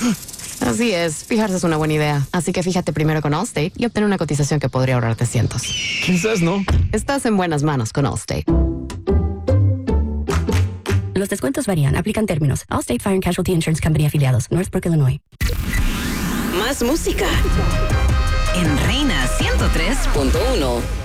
Así es, fijarse es una buena idea. Así que fíjate primero con Allstate y obtén una cotización que podría ahorrarte cientos. Quizás no. Estás en buenas manos con Allstate. Los descuentos varían, aplican términos. Allstate Fire and Casualty Insurance Company afiliados, Northbrook, Illinois. Más música en Reina 103.1.